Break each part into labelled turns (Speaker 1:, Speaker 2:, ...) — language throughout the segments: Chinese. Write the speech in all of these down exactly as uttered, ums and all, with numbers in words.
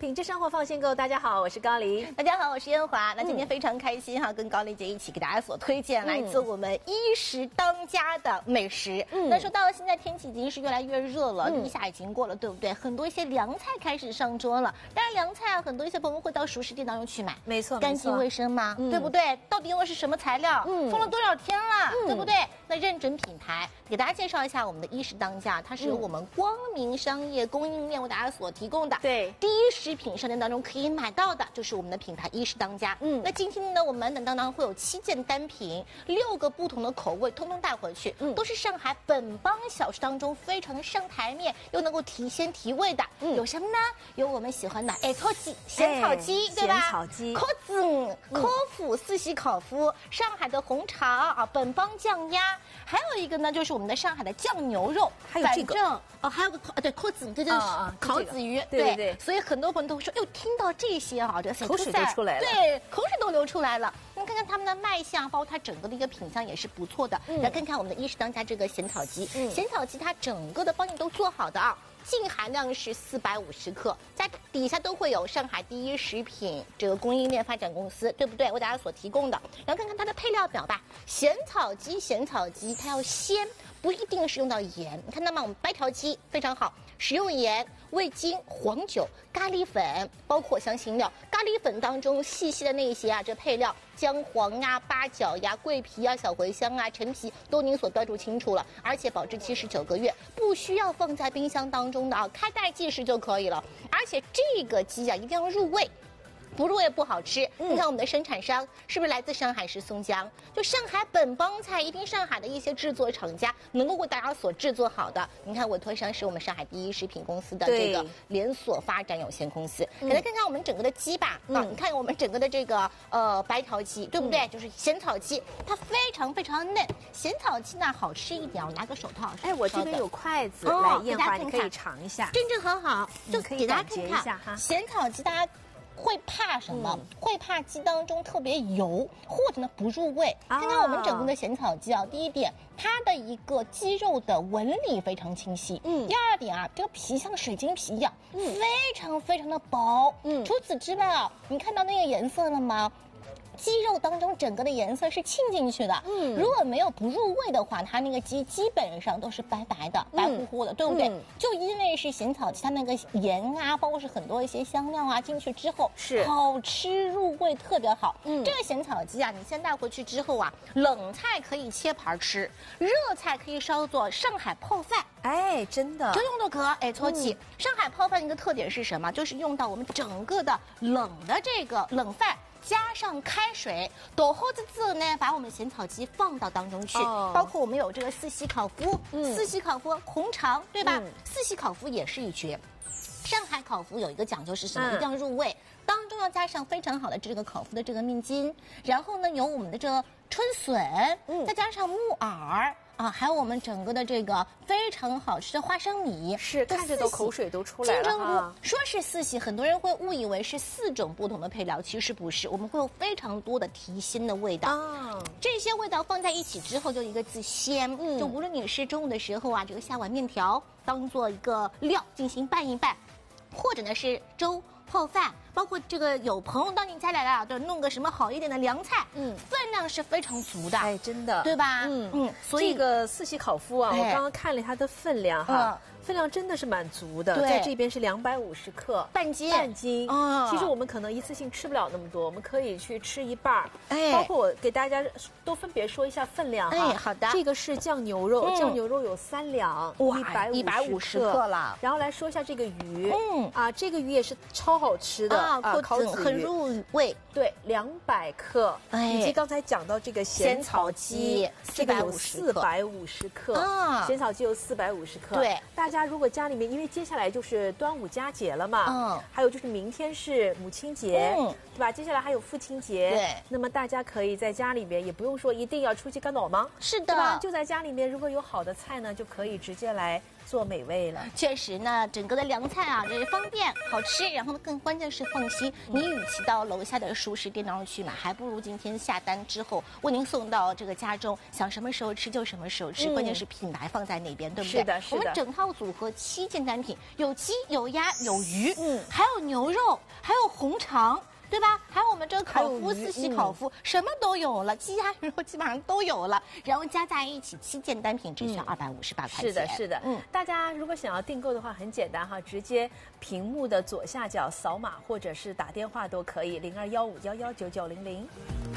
Speaker 1: 品质生活放心购，大家好，我是高琳。
Speaker 2: 大家好，我是燕华。那今天非常开心哈，嗯、跟高琳姐一起给大家所推荐来自我们衣食当家的美食。嗯，那说到现在天气已经是越来越热了，立、嗯、夏已经过了，对不对？很多一些凉菜开始上桌了。当然，凉菜啊，很多一些朋友会到熟食店当中去买，
Speaker 1: 没错，
Speaker 2: 干净卫生吗？嗯、对不对？到底用的是什么材料？嗯，放了多少天了？嗯、对不对？那认准品牌，给大家介绍一下我们的衣食当家，它是由我们光明商业供应链为大家所提供的。
Speaker 1: 对，
Speaker 2: 第一食品商店当中可以买到的就是我们的品牌衣食当家。嗯，那今天呢，我们门店当中会有七件单品，六个不同的口味，通通带回去。嗯，都是上海本帮小吃当中非常上台面又能够提鲜提味的。嗯，有什么呢？有我们喜欢的艾草鸡、咸草鸡，对吧？
Speaker 1: 咸草鸡、
Speaker 2: 烤子、烤麸、四喜烤麸，上海的红肠啊，本帮酱鸭，还有一个呢，就是我们的上海的酱牛肉，
Speaker 1: 还有这个
Speaker 2: 哦，还有个啊，对，烤子，这就是烤子鱼，
Speaker 1: 对对对。
Speaker 2: 所以很多朋友都说，哟，听到这些啊，这个
Speaker 1: 口水都出来了，
Speaker 2: 对，口水都流出来了。那看看他们的卖相，包括它整个的一个品相也是不错的。嗯，来看看我们的衣食当家这个咸草鸡，嗯，咸草鸡它整个的帮你都做好的啊。净含量是四百五十克，在底下都会有上海第一食品这个供应链发展公司，对不对？为大家所提供的。然后看看它的配料表吧，咸草鸡，咸草鸡它要鲜，不一定是用到盐。你看到吗？我们白条鸡非常好，食用盐、味精、黄酒、咖喱粉，包括香辛料。咖喱粉当中细细的那些啊，这配料姜黄呀、八角呀、桂皮啊、小茴香啊、陈皮都您所标注清楚了，而且保质期是九个月，不需要放在冰箱当中的啊，开袋即食就可以了。而且这个鸡啊一定要入味。不入味不好吃。嗯、你看我们的生产商是不是来自上海市松江？就上海本帮菜，一定上海的一些制作厂家能够为大家所制作好的。你看委托商是我们上海第一食品公司的这个连锁发展有限公司。给大家看看我们整个的鸡吧，嗯、啊，你看我们整个的这个呃白条鸡，对不对？嗯、就是咸草鸡，它非常非常嫩。咸草鸡呢好吃一点，我拿个手套。
Speaker 1: 哎，我这边有筷子，哦、来燕华你可以尝一下，
Speaker 2: 真正很好，就给大家看看
Speaker 1: 一下哈。
Speaker 2: 咸草鸡大家。会怕什么？嗯、会怕鸡当中特别油，或者呢不入味。啊、看看我们整个的咸草鸡啊，第一点，它的一个鸡肉的纹理非常清晰。嗯。第二点啊，这个皮像水晶皮一样，嗯、非常非常的薄。嗯。除此之外啊，你看到那个颜色了吗？鸡肉当中整个的颜色是沁进去的，嗯，如果没有不入味的话，它那个鸡基本上都是白白的、白乎乎的，对不对？嗯、就因为是咸草鸡，它那个盐啊，包括是很多一些香料啊进去之后，
Speaker 1: 是
Speaker 2: 好吃入味特别好。嗯，这个咸草鸡啊，你先带回去之后啊，冷菜可以切盘吃，热菜可以烧做上海泡饭。
Speaker 1: 哎，真的，
Speaker 2: 这用的可哎错记。嗯、上海泡饭一个特点是什么？就是用到我们整个的冷的这个冷饭。加上开水，抖后子之后呢，把我们咸草鸡放到当中去，哦、包括我们有这个四喜烤麸，嗯、四喜烤麸红肠，对吧？嗯、四喜烤麸也是一绝。上海烤麸有一个讲究是什么？嗯、一定要入味，当中要加上非常好的这个烤麸的这个面筋，然后呢有我们的这个春笋，嗯、再加上木耳。啊，还有我们整个的这个非常好吃的花生米，
Speaker 1: 是看着都口水都出来了哈。
Speaker 2: 说是四喜，很多人会误以为是四种不同的配料，其实不是，我们会有非常多的提鲜的味道啊。这些味道放在一起之后，就一个字鲜。嗯，就无论你是中午的时候啊，这个下碗面条当做一个料进行拌一拌，或者呢是粥。泡饭，包括这个有朋友到你家来了，就弄个什么好一点的凉菜，嗯，分量是非常足的，
Speaker 1: 哎，真的，
Speaker 2: 对吧？
Speaker 1: 嗯嗯，所以这个四喜烤麸啊，哎、我刚刚看了它的分量哈。嗯分量真的是蛮足的，在这边是两百五十克，
Speaker 2: 半斤，
Speaker 1: 半斤。哦，其实我们可能一次性吃不了那么多，我们可以去吃一半。哎，包括我给大家都分别说一下分量哈。
Speaker 2: 哎，好的。
Speaker 1: 这个是酱牛肉，酱牛肉有三两，一百
Speaker 2: 一百五十克了。
Speaker 1: 然后来说一下这个鱼，嗯啊，这个鱼也是超好吃的啊，
Speaker 2: 烤子很入味。
Speaker 1: 对，两百克，以及刚才讲到这个咸草鸡，这个有四百五十克啊，咸草鸡有四百五十克。
Speaker 2: 对，
Speaker 1: 大家。家如果家里面，因为接下来就是端午佳节了嘛，嗯，还有就是明天是母亲节，嗯，对吧？接下来还有父亲节，
Speaker 2: 对。
Speaker 1: 那么大家可以在家里面，也不用说一定要出去干脑忙，
Speaker 2: 是的，
Speaker 1: 对吧？就在家里面，如果有好的菜呢，就可以直接来做美味了。
Speaker 2: 确实呢，整个的凉菜啊，这是方便好吃，然后呢更关键是放心。嗯、你与其到楼下的熟食店当中去买，还不如今天下单之后为您送到这个家中，想什么时候吃就什么时候吃。嗯、关键是品牌放在那边，对不对？
Speaker 1: 是的，是的。
Speaker 2: 我们整套组合七件单品，有鸡、有鸭、有鱼，嗯，还有牛肉，还有红肠。对吧？还有我们这个烤麸、四喜烤麸，嗯、什么都有了，鸡鸭鱼肉基本上都有了，然后加在一起七件单品只需要二百五十八块钱。
Speaker 1: 是的，是的，嗯，大家如果想要订购的话，很简单哈，直接屏幕的左下角扫码，或者是打电话都可以，零二幺五幺幺九九零零。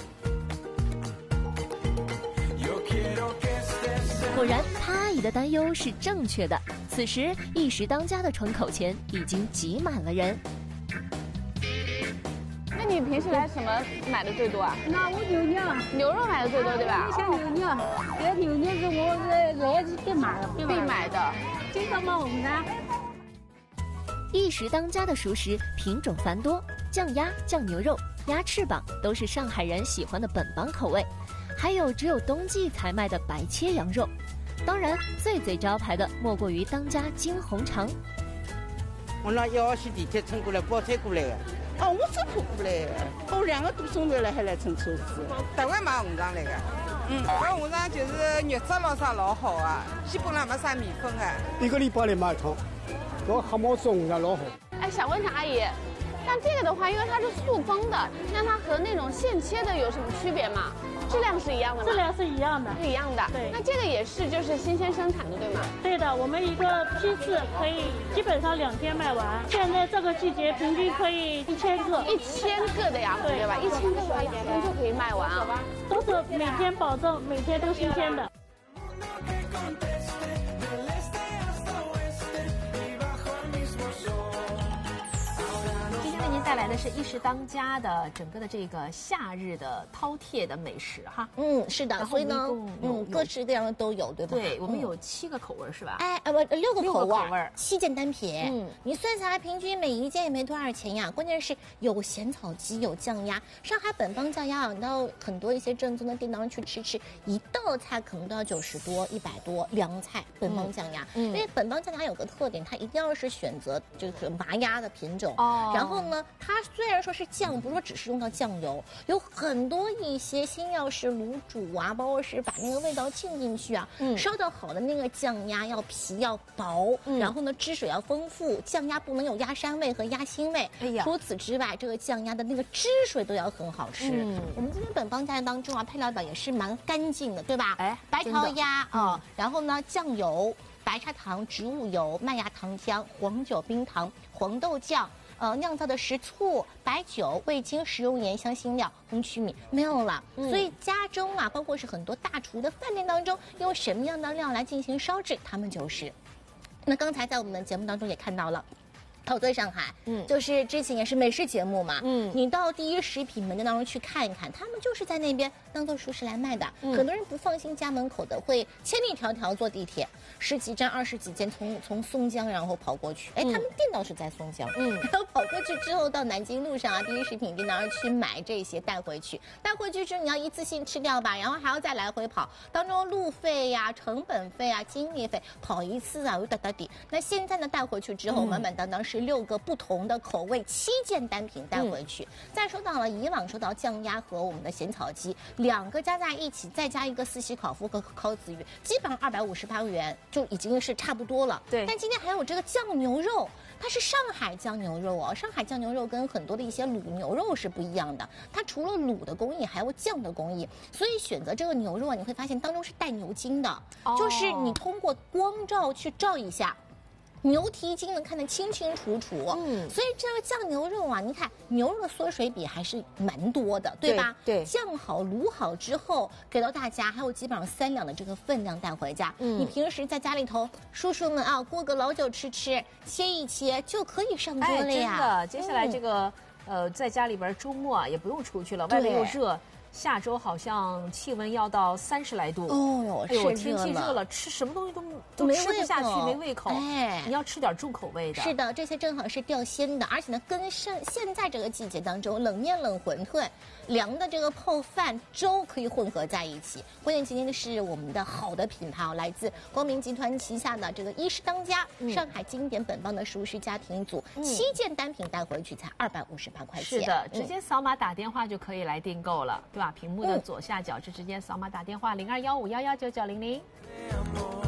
Speaker 3: 果然，他阿姨的担忧是正确的。此时，一时当家的窗口前已经挤满了人。
Speaker 4: 那你平时来什么买的最多啊？
Speaker 5: 那我牛肉，
Speaker 4: 牛肉买的最多，对吧？
Speaker 5: 像牛肉，这牛肉是我来来是必买的，
Speaker 4: 必买的，
Speaker 5: 经常买我们家。
Speaker 3: 一时当家的熟食品种繁多，酱鸭、酱牛肉、鸭翅膀都是上海人喜欢的本帮口味，还有只有冬季才卖的白切羊肉。当然，最最招牌的莫过于当家金红肠。
Speaker 6: 我那一号线地铁乘过来，包车过来的。哦，我走路过来，我两个多钟头了还来乘车子。
Speaker 7: 台湾买红肠来的，嗯，搿红肠就是肉质老啥老好啊，基本上没啥米粉啊。
Speaker 8: 一个礼拜来买一趟，这黑毛子红肠老好。
Speaker 4: 哎，想问一下阿姨，像这个的话，因为它是塑封的，那它和那种现切的有什么区别吗？质量是一样的吗？
Speaker 5: 质量是一样的，
Speaker 4: 是一样的。对，那这个也是就是新鲜生产的，对吗？
Speaker 5: 对的，我们一个批次可以基本上两天卖完。现在这个季节平均可以一千个，
Speaker 4: 一千个的样子，对吧？一千个的话，一天就可以卖完啊。
Speaker 5: 都是每天保证每天都新鲜的。
Speaker 1: 带来的是一时当家的整个的这个夏日的饕餮的美食哈。
Speaker 2: 嗯，是的，所以呢，嗯，各式各样的都有，对吧？
Speaker 1: 对，我们有七个口味是吧？
Speaker 2: 哎，呃不，六个口味，
Speaker 1: 口味，
Speaker 2: 七件单品。嗯，你算下来平均每一件也没多少钱呀。关键是有咸草鸡，有酱鸭，上海本帮酱鸭啊，你到很多一些正宗的店当中去吃吃，一道菜可能都要九十多、一百多，凉菜本帮酱鸭。嗯，因为本帮酱鸭有个特点，它一定要是选择就是麻鸭的品种。哦，然后呢？它虽然说是酱，不是说只是用到酱油，有很多一些先要是卤煮啊，包括是把那个味道浸进去啊，嗯，烧的好的那个酱鸭要皮要薄，嗯、然后呢汁水要丰富，酱鸭不能有鸭膻味和鸭腥味。哎呀，除此之外，这个酱鸭的那个汁水都要很好吃。嗯，我们今天本帮酱鸭当中啊，配料表也是蛮干净的，对吧？哎，白条鸭啊、嗯，然后呢酱油、白砂糖、植物油、麦芽糖浆、黄酒、冰糖、黄豆酱。呃，酿造的食醋、白酒、味精、食用盐、香辛料、红曲米没有了，嗯、所以家中啊，包括是很多大厨的饭店当中，用什么样的料来进行烧制，他们就是。那刚才在我们的节目当中也看到了。陶醉上海，嗯，就是之前也是美食节目嘛，嗯，你到第一食品门店当中去看一看，他们就是在那边当做熟食来卖的。嗯、很多人不放心家门口的，会千里迢迢坐地铁，十几站、二十几站，从从松江然后跑过去。哎，他们店倒是在松江，嗯，然后跑过去之后到南京路上啊，第一食品店当中去买这些带回去，带回去之后你要一次性吃掉吧，然后还要再来回跑，当中路费呀、成本费啊、精力费，跑一次啊，有哒哒底。那现在呢，带回去之后，满满当当是六个不同的口味，七件单品带回去。嗯、再说到了以往说到酱鸭和我们的咸草鸡，两个加在一起，再加一个四喜烤麸和烤子鱼，基本上二百五十八元就已经是差不多了。对。但今天还有这个酱牛肉，它是上海酱牛肉哦。上海酱牛肉跟很多的一些卤牛肉是不一样的，它除了卤的工艺，还有酱的工艺。所以选择这个牛肉啊，你会发现当中是带牛筋的，哦、就是你通过光照去照一下。牛蹄筋能看得清清楚楚，嗯，所以这个酱牛肉啊，你看牛肉的缩水比还是蛮多的，对吧？对，对酱好卤好之后给到大家，还有基本上三两的这个分量带回家。嗯，你平时在家里头，叔叔们啊，过个老酒吃吃，切一切就可以上桌了呀。
Speaker 1: 哎、真的，接下来这个、嗯、呃，在家里边周末啊也不用出去了，外面又热。 下周好像气温要到三十来度。
Speaker 2: 哦，
Speaker 1: 哎呦，天气热了，吃什么东西都都吃不下去，没胃口。
Speaker 2: 哎，
Speaker 1: 你要吃点重口味的。
Speaker 2: 是的，这些正好是调鲜的，而且呢，跟现现在这个季节当中，冷面、冷馄饨、凉的这个泡饭、粥可以混合在一起。关键今天的是我们的好的品牌哦，来自光明集团旗下的这个衣食当家、嗯、上海经典本帮的熟食家庭组，嗯、七件单品带回去才二百五十八块钱。
Speaker 1: 是的，直接扫码打电话就可以来订购了，对吧？屏幕的左下角就直接扫码打电话零二幺五幺幺九九零零。